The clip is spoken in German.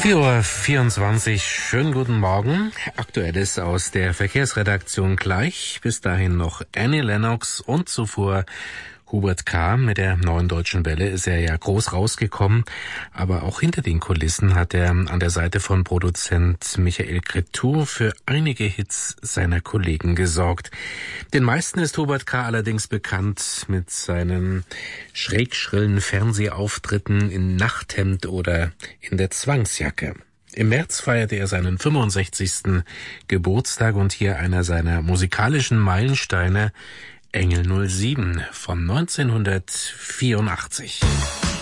4:24 Uhr, schönen guten Morgen. Aktuelles aus der Verkehrsredaktion gleich. Bis dahin noch Annie Lennox und zuvor Hubert K. Mit der Neuen Deutschen Welle ist er ja groß rausgekommen, aber auch hinter den Kulissen hat er an der Seite von Produzent Michael Cretu für einige Hits seiner Kollegen gesorgt. Den meisten ist Hubert K. allerdings bekannt mit seinen schrägschrillen Fernsehauftritten in Nachthemd oder in der Zwangsjacke. Im März feierte er seinen 65. Geburtstag und hier einer seiner musikalischen Meilensteine, Engel 07 von 1984.